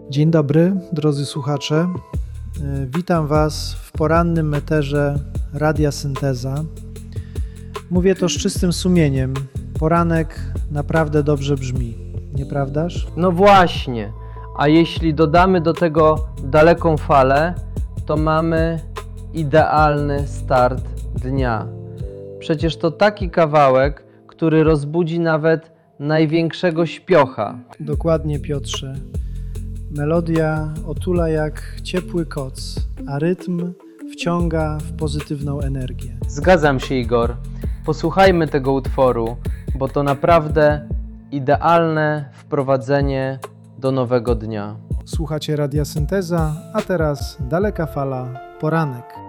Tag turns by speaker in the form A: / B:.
A: Dzień dobry, drodzy słuchacze. Witam Was w porannym eterze Radia Synteza. Mówię to z czystym sumieniem. Poranek naprawdę dobrze brzmi, nieprawdaż?
B: No właśnie, a jeśli dodamy do tego daleką falę, to mamy idealny start dnia. Przecież to taki kawałek, który rozbudzi nawet największego śpiocha.
A: Dokładnie, Piotrze. Melodia otula jak ciepły koc, a rytm wciąga w pozytywną energię.
B: Zgadzam się, Igor. Posłuchajmy tego utworu, bo to naprawdę idealne wprowadzenie do nowego dnia.
A: Słuchacie Radia Synteza, a teraz daleka fala, poranek.